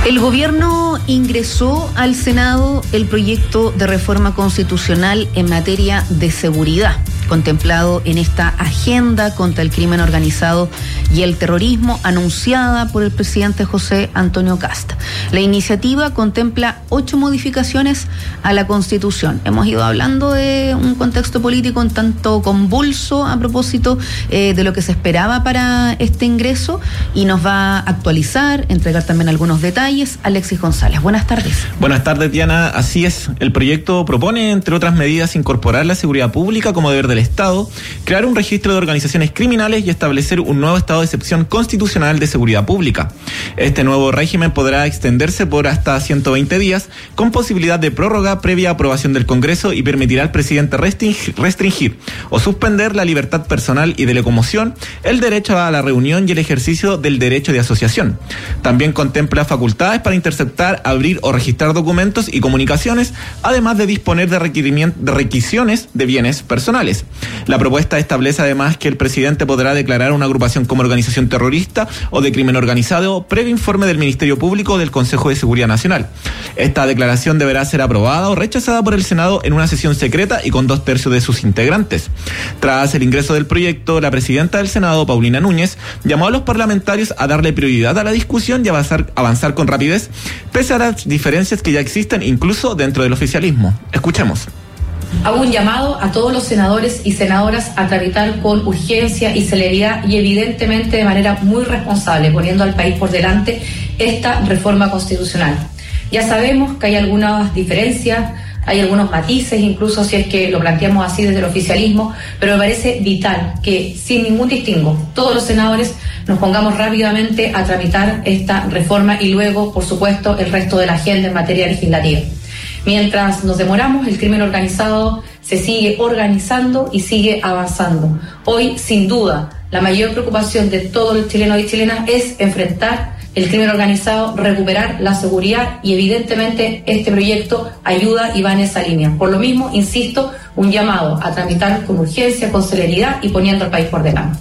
El gobierno ingresó al Senado el proyecto de reforma constitucional en materia de seguridad, contemplado en esta agenda contra el crimen organizado y el terrorismo anunciada por el presidente José Antonio Kast. La iniciativa contempla 8 modificaciones a la Constitución. Hemos ido hablando de un contexto político un tanto convulso a propósito de lo que se esperaba para este ingreso, y nos va a actualizar, entregar también algunos detalles Alexis González. Buenas tardes. Buenas tardes, Diana. Así es, el proyecto propone, entre otras medidas, incorporar la seguridad pública como deber del Estado, crear un registro de organizaciones criminales y establecer un nuevo estado de excepción constitucional de seguridad pública. Este nuevo régimen podrá extenderse por hasta 120 días, con posibilidad de prórroga previa aprobación del Congreso, y permitirá al presidente restringir o suspender la libertad personal y de locomoción, el derecho a la reunión y el ejercicio del derecho de asociación. También contempla facultades para interceptar, abrir o registrar documentos y comunicaciones, además de disponer de requisiciones de bienes personales. La propuesta establece además que el presidente podrá declarar una agrupación como organización terrorista o de crimen organizado previo informe del Ministerio Público o del Consejo de Seguridad Nacional. Esta declaración deberá ser aprobada o rechazada por el Senado en una sesión secreta y con 2/3 de sus integrantes. Tras el ingreso del proyecto, la presidenta del Senado, Paulina Núñez, llamó a los parlamentarios a darle prioridad a la discusión y avanzar con rapidez, pese a las diferencias que ya existen incluso dentro del oficialismo. Escuchemos. Hago un llamado a todos los senadores y senadoras a tramitar con urgencia y celeridad, y evidentemente de manera muy responsable, poniendo al país por delante, esta reforma constitucional. Ya sabemos que hay algunas diferencias, hay algunos matices, incluso si es que lo planteamos así desde el oficialismo, pero me parece vital que, sin ningún distingo, todos los senadores nos pongamos rápidamente a tramitar esta reforma y luego, por supuesto, el resto de la agenda en materia legislativa. Mientras nos demoramos, el crimen organizado se sigue organizando y sigue avanzando. Hoy, sin duda, la mayor preocupación de todos los chilenos y chilenas es enfrentar el crimen organizado, recuperar la seguridad, y evidentemente este proyecto ayuda y va en esa línea. Por lo mismo, insisto, un llamado a tramitar con urgencia, con celeridad y poniendo al país por delante.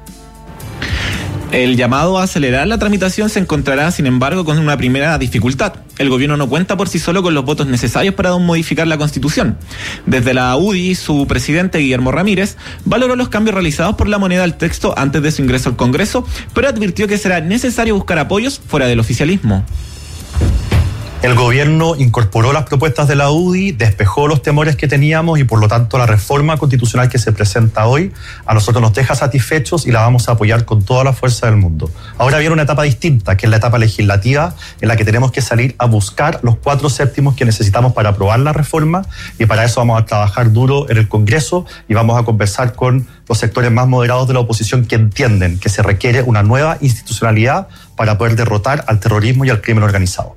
El llamado a acelerar la tramitación se encontrará, sin embargo, con una primera dificultad. El gobierno no cuenta por sí solo con los votos necesarios para modificar la Constitución. Desde la UDI, su presidente, Guillermo Ramírez, valoró los cambios realizados por la moneda al texto antes de su ingreso al Congreso, pero advirtió que será necesario buscar apoyos fuera del oficialismo. El gobierno incorporó las propuestas de la UDI, despejó los temores que teníamos, y por lo tanto la reforma constitucional que se presenta hoy a nosotros nos deja satisfechos y la vamos a apoyar con toda la fuerza del mundo. Ahora viene una etapa distinta, que es la etapa legislativa, en la que tenemos que salir a buscar los 4/7 que necesitamos para aprobar la reforma, y para eso vamos a trabajar duro en el Congreso y vamos a conversar con los sectores más moderados de la oposición, que entienden que se requiere una nueva institucionalidad para poder derrotar al terrorismo y al crimen organizado.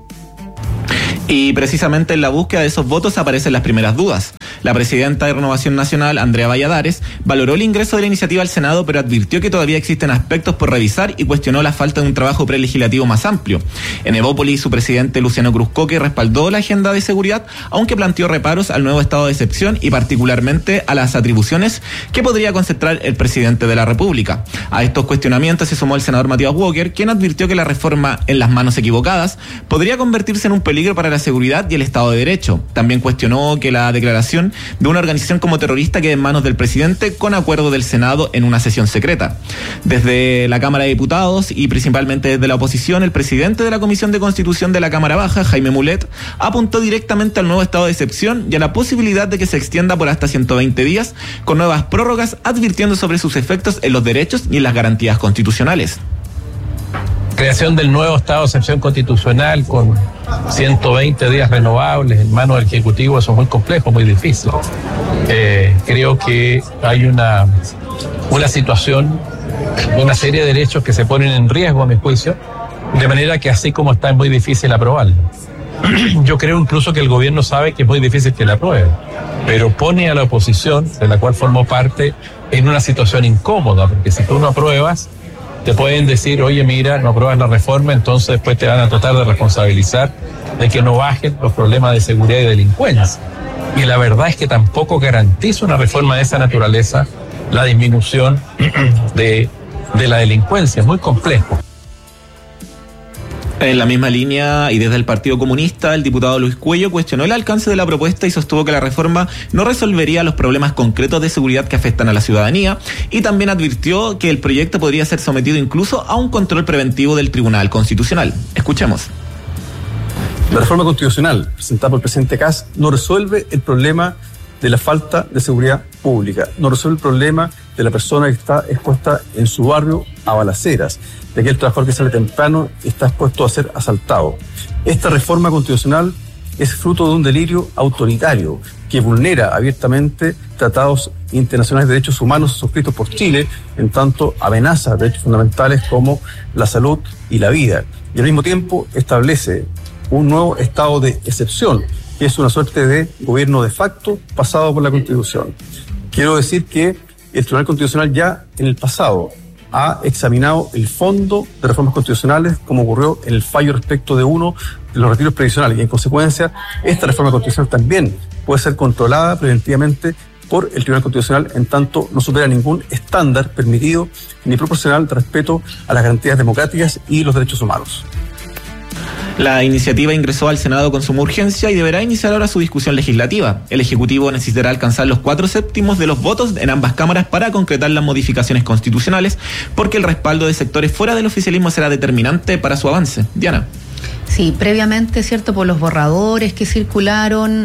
Y precisamente en la búsqueda de esos votos aparecen las primeras dudas. La presidenta de Renovación Nacional, Andrea Valladares, valoró el ingreso de la iniciativa al Senado, pero advirtió que todavía existen aspectos por revisar y cuestionó la falta de un trabajo prelegislativo más amplio. En Evópolis, su presidente, Luciano Cruzcoque, respaldó la agenda de seguridad, aunque planteó reparos al nuevo estado de excepción y particularmente a las atribuciones que podría concentrar el presidente de la República. A estos cuestionamientos se sumó el senador Matías Walker, quien advirtió que la reforma en las manos equivocadas podría convertirse en un peligro para la seguridad y el Estado de Derecho. También cuestionó que la declaración de una organización como terrorista quede en manos del presidente con acuerdo del Senado en una sesión secreta. Desde la Cámara de Diputados y principalmente desde la oposición, el presidente de la Comisión de Constitución de la Cámara Baja, Jaime Mulet, apuntó directamente al nuevo estado de excepción y a la posibilidad de que se extienda por hasta 120 días con nuevas prórrogas, advirtiendo sobre sus efectos en los derechos y en las garantías constitucionales. Creación del nuevo estado de excepción constitucional con 120 días renovables en manos del Ejecutivo, eso es muy complejo, muy difícil. Creo que hay una situación, una serie de derechos que se ponen en riesgo, a mi juicio, de manera que así como está es muy difícil aprobarlo. Yo creo incluso que el gobierno sabe que es muy difícil que la apruebe, pero pone a la oposición, de la cual formó parte, en una situación incómoda, porque si tú no apruebas, te pueden decir, oye, mira, no apruebas la reforma, entonces después te van a tratar de responsabilizar de que no bajen los problemas de seguridad y delincuencia. Y la verdad es que tampoco garantiza una reforma de esa naturaleza la disminución de la delincuencia. Es muy complejo. En la misma línea y desde el Partido Comunista, el diputado Luis Cuello cuestionó el alcance de la propuesta y sostuvo que la reforma no resolvería los problemas concretos de seguridad que afectan a la ciudadanía, y también advirtió que el proyecto podría ser sometido incluso a un control preventivo del Tribunal Constitucional. Escuchemos. La reforma constitucional presentada por el presidente Kast no resuelve el problema de la falta de seguridad pública, no resuelve el problema de la persona que está expuesta en su barrio a balaceras, de aquel trabajador que sale temprano y está expuesto a ser asaltado. Esta reforma constitucional es fruto de un delirio autoritario que vulnera abiertamente tratados internacionales de derechos humanos suscritos por Chile, en tanto amenaza derechos fundamentales como la salud y la vida. Y al mismo tiempo establece un nuevo estado de excepción, que es una suerte de gobierno de facto pasado por la Constitución. Quiero decir que el Tribunal Constitucional ya en el pasado ha examinado el fondo de reformas constitucionales, como ocurrió en el fallo respecto de uno de los retiros previsionales, y en consecuencia esta reforma constitucional también puede ser controlada preventivamente por el Tribunal Constitucional, en tanto no supera ningún estándar permitido ni proporcional de respeto a las garantías democráticas y los derechos humanos. La iniciativa ingresó al Senado con suma urgencia y deberá iniciar ahora su discusión legislativa. El Ejecutivo necesitará alcanzar los 4/7 de los votos en ambas cámaras para concretar las modificaciones constitucionales, porque el respaldo de sectores fuera del oficialismo será determinante para su avance. Diana. Sí, previamente, cierto, por los borradores que circularon,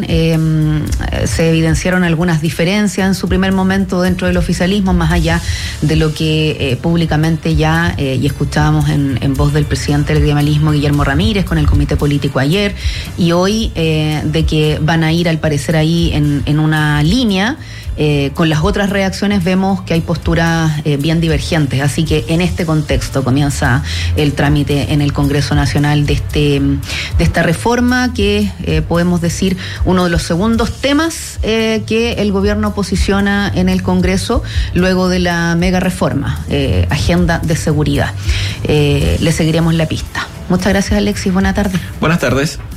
se evidenciaron algunas diferencias en su primer momento dentro del oficialismo, más allá de lo que públicamente ya, y escuchábamos en voz del presidente del gremialismo, Guillermo Ramírez, con el comité político ayer, y hoy de que van a ir al parecer ahí en una línea. Con las otras reacciones vemos que hay posturas bien divergentes, así que en este contexto comienza el trámite en el Congreso Nacional de esta reforma, que podemos decir uno de los segundos temas que el gobierno posiciona en el Congreso luego de la mega reforma, agenda de seguridad. Le seguiremos la pista. Muchas gracias, Alexis, buena tarde. Buenas tardes.